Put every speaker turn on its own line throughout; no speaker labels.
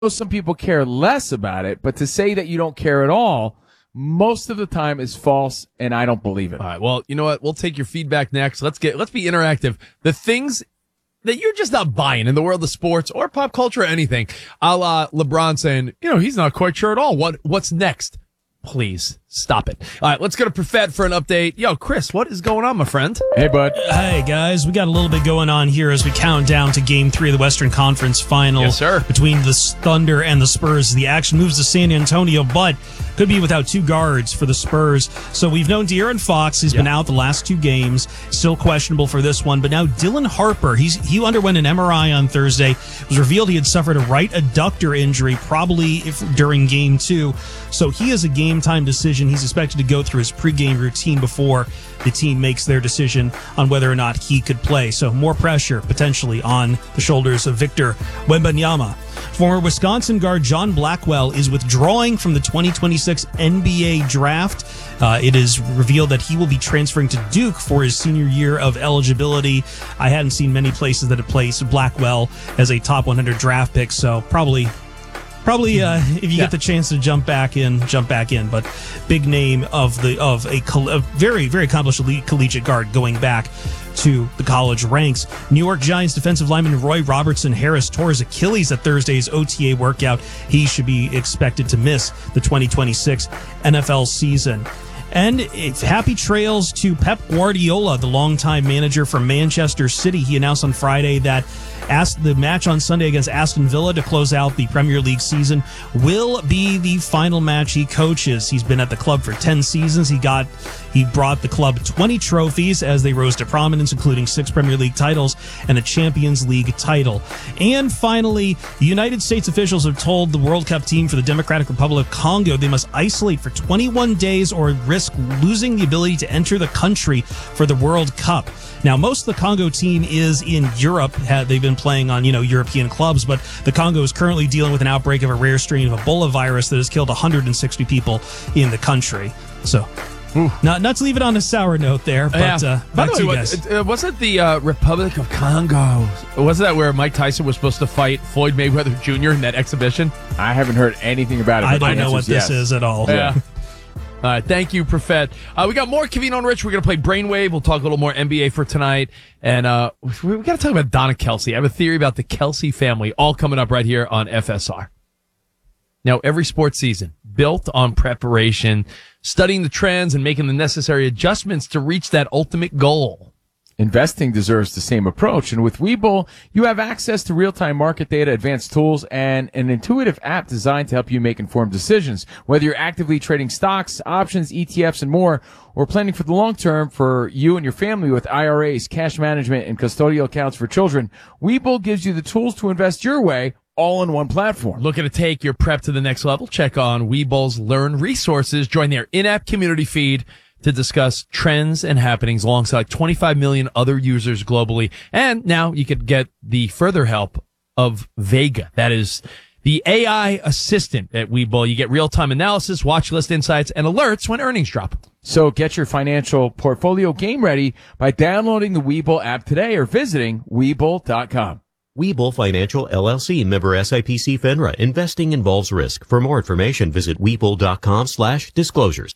some people care less about it, but to say that you don't care at all, most of the time is false, and I don't believe it.
All right. Well, you know what? We'll take your feedback next. Let's be interactive. The things that you're just not buying in the world of sports or pop culture or anything, a la LeBron saying, he's not quite sure at all. What's next? Please stop it. All right, let's go to Perfett for an update. Yo, Chris, what is going on, my friend?
Hey, bud.
Hey, guys. We got a little bit going on here as we count down to Game 3 of the Western Conference Final.
Yes, sir.
Between the Thunder and the Spurs. The action moves to San Antonio, but could be without two guards for the Spurs. So we've known De'Aaron Fox. He's been out the last two games. Still questionable for this one. But now Dylan Harper, he underwent an MRI on Thursday. It was revealed he had suffered a right adductor injury, probably during Game 2. So he is a game-time decision. He's expected to go through his pregame routine before the team makes their decision on whether or not he could play. So more pressure potentially on the shoulders of Victor Wembanyama. Former Wisconsin guard John Blackwell is withdrawing from the 2026 NBA draft. It is revealed that he will be transferring to Duke for his senior year of eligibility. I hadn't seen many places that have placed Blackwell as a top 100 draft pick, so probably if you get the chance to jump back in. But big name of a very, very accomplished elite collegiate guard going back to the college ranks. New York Giants defensive lineman Roy Robertson Harris tore his Achilles at Thursday's OTA workout. He should be expected to miss the 2026 NFL season. And happy trails to Pep Guardiola, the longtime manager for Manchester City. He announced on Friday that the match on Sunday against Aston Villa to close out the Premier League season will be the final match he coaches. He's been at the club for 10 seasons. He brought the club 20 trophies as they rose to prominence, including 6 Premier League titles and a Champions League title. And finally, the United States officials have told the World Cup team for the Democratic Republic of Congo they must isolate for 21 days or risk losing the ability to enter the country for the World Cup. Now, most of the Congo team is in Europe. They've been playing on, European clubs, but the Congo is currently dealing with an outbreak of a rare strain of Ebola virus that has killed 160 people in the country. So, not to leave it on a sour note there, but back to you guys.
Wasn't the Republic of Congo, wasn't that where Mike Tyson was supposed to fight Floyd Mayweather Jr. in that exhibition?
I haven't heard anything about it.
I don't know what this is at all.
Yeah. All right, thank you, Perfett. We got more Covino and Rich. We're going to play Brainwave. We'll talk a little more NBA for tonight. And we got to talk about Donna Kelsey. I have a theory about the Kelsey family, all coming up right here on FSR. Now, every sports season, built on preparation, studying the trends, and making the necessary adjustments to reach that ultimate goal.
Investing deserves the same approach, and with Webull, you have access to real-time market data, advanced tools, and an intuitive app designed to help you make informed decisions. Whether you're actively trading stocks, options, ETFs, and more, or planning for the long term for you and your family with IRAs, cash management, and custodial accounts for children, Webull gives you the tools to invest your way, all in one platform.
Looking to take your prep to the next level? Check on Webull's Learn Resources. Join their in-app community feed to discuss trends and happenings alongside 25 million other users globally. And now you could get the further help of Vega. That is the AI assistant at Webull. You get real-time analysis, watch list insights, and alerts when earnings drop.
So get your financial portfolio game ready by downloading the Webull app today or visiting Webull.com.
Webull Financial LLC, member SIPC FINRA. Investing involves risk. For more information, visit Webull.com/disclosures.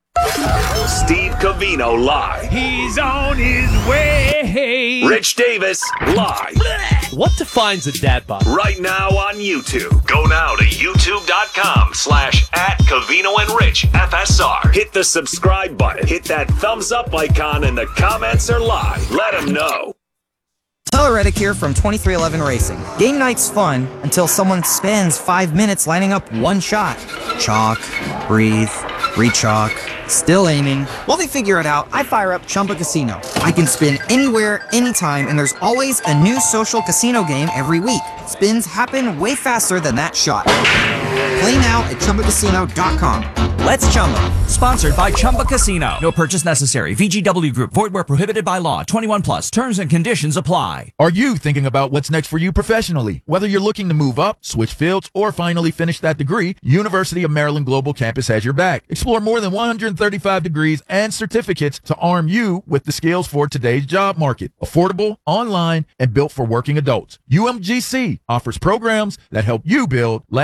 Steve Covino live.
He's on his way.
Rich Davis live.
What defines a dad bod?
Right now on YouTube. Go now to youtube.com/@Covino and Rich FSR. Hit the subscribe button. Hit that thumbs up icon and the comments are live. Let them know.
Tyler Reddick here from 2311 Racing. Game night's fun until someone spends 5 minutes lining up one shot. Chalk, breathe, re-chalk, still aiming. While they figure it out, I fire up Chumba Casino. I can spin anywhere, anytime, and there's always a new social casino game every week. Spins happen way faster than that shot. Play now at ChumbaCasino.com.
Let's Chumba. Sponsored by Chumba Casino. No purchase necessary. VGW Group. Void where prohibited by law. 21 plus. Terms and conditions apply.
Are you thinking about what's next for you professionally? Whether you're looking to move up, switch fields, or finally finish that degree, University of Maryland Global Campus has your back. Explore more than 135 degrees and certificates to arm you with the skills for today's job market. Affordable, online, and built for working adults. UMGC offers programs that help you build